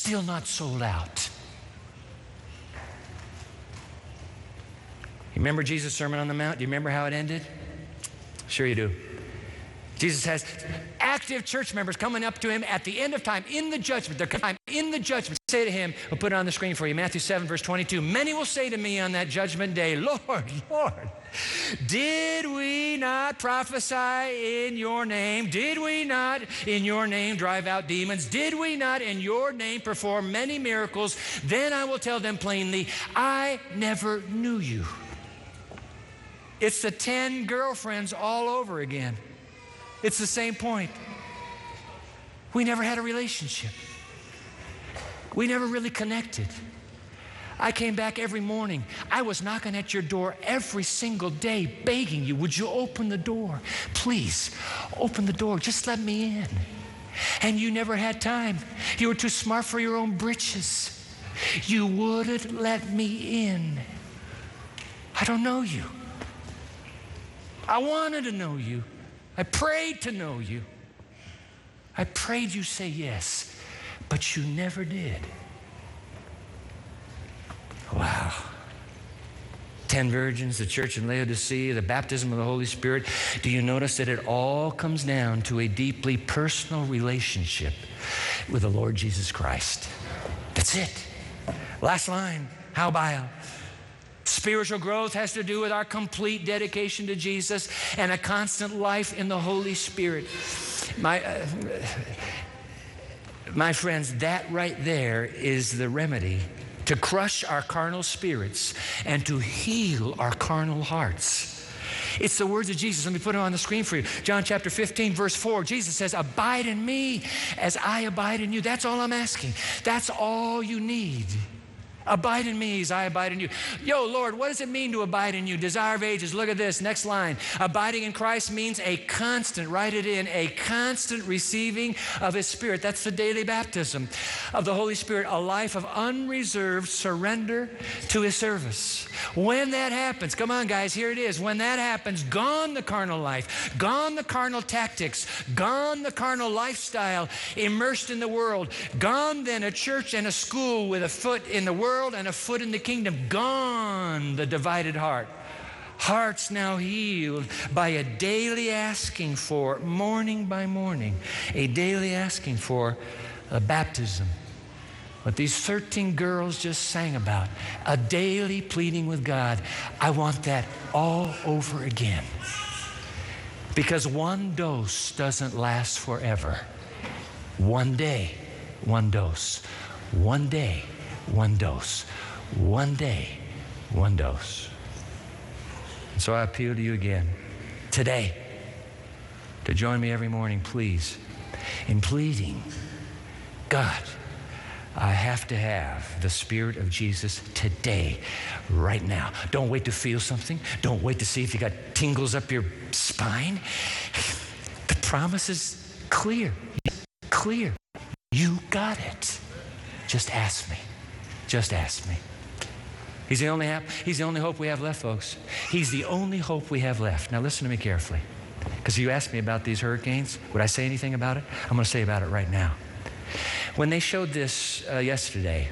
still not sold out. You remember Jesus' Sermon on the Mount? Do you remember how it ended? Sure you do. Jesus has active church members coming up to him at the end of time in the judgment. They're coming in the judgment. Say to him, we'll put it on the screen for you, Matthew 7, verse 22. Many will say to me on that judgment day, Lord, Lord, did we not prophesy in your name? Did we not in your name drive out demons? Did we not in your name perform many miracles? Then I will tell them plainly, I never knew you. It's the 10 girlfriends all over again. It's the same point. We never had a relationship. We never really connected. I came back every morning. I was knocking at your door every single day, begging you, would you open the door? Please, open the door. Just let me in. And you never had time. You were too smart for your own britches. You wouldn't let me in. I don't know you. I wanted to know you. I prayed to know you. I prayed you say yes, but you never did. Wow. 10 virgins, the church in Laodicea, the baptism of the Holy Spirit. Do you notice that it all comes down to a deeply personal relationship with the Lord Jesus Christ? That's it. Last line, how bio. Spiritual growth has to do with our complete dedication to Jesus and a constant life in the Holy Spirit. My friends, that right there is the remedy to crush our carnal spirits and to heal our carnal hearts. It's the words of Jesus. Let me put it on the screen for you. John chapter 15, verse 4. Jesus says, abide in me as I abide in you. That's all I'm asking. That's all you need. Abide in me as I abide in you. Yo, Lord, what does it mean to abide in you? Desire of ages. Look at this. Next line. Abiding in Christ means a constant, write it in, a constant receiving of His Spirit. That's the daily baptism of the Holy Spirit, a life of unreserved surrender to His service. When that happens, come on, guys, here it is. When that happens, gone the carnal life, gone the carnal tactics, gone the carnal lifestyle, immersed in the world, gone then a church and a school with a foot in the world and a foot in the kingdom. Gone the divided heart. Hearts now healed by a daily asking for, morning by morning, a daily asking for a baptism. What these 13 girls just sang about, a daily pleading with God. I want that all over again. Because one dose doesn't last forever. One day, one dose. One day, one dose. One day, one dose. And so I appeal to you again today to join me every morning, please, in pleading, God, I have to have the Spirit of Jesus today, right now. Don't wait to feel something. Don't wait to see if you got tingles up your spine. The promise is clear. Clear. You got it. Just ask me. Just ask me. He's the only hope we have left, folks. He's the only hope we have left. Now listen to me carefully. Because you asked me about these hurricanes. Would I say anything about it? I'm going to say about it right now. When they showed this yesterday,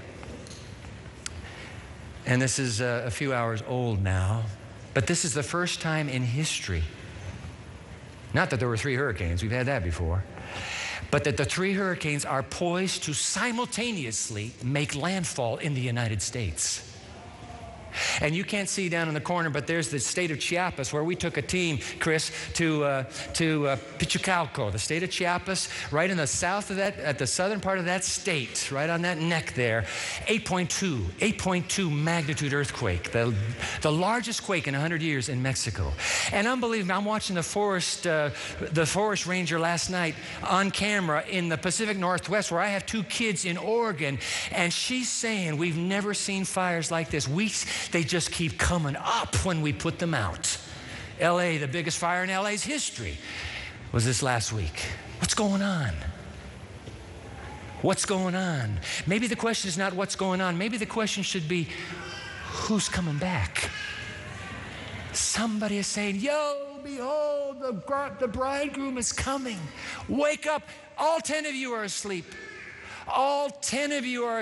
and this is a few hours old now, but this is the first time in history, not that there were 3 hurricanes, we've had that before, but that the 3 hurricanes are poised to simultaneously make landfall in the United States. And you can't see down in the corner, but there's the state of Chiapas where we took a team, Chris, to Pichucalco, the state of Chiapas, right in the south of that, at the southern part of that state, right on that neck there. 8.2 magnitude earthquake, the largest quake in 100 years in Mexico. And unbelievable, I'm watching the forest ranger last night on camera in the Pacific Northwest where I have 2 kids in Oregon, and she's saying, we've never seen fires like this. They just keep coming up when we put them out. LA, the biggest fire in LA's history was this last week. What's going on? What's going on? Maybe the question is not what's going on. Maybe the question should be, who's coming back? Somebody is saying, yo, behold, the bridegroom is coming. Wake up. All 10 of you are asleep. All 10 of you are